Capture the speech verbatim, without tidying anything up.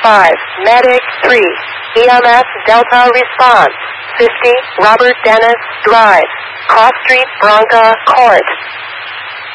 five, Medic three, E M S Delta response, fifty, Robert Dennis Drive, Cross Street, Bronca Court.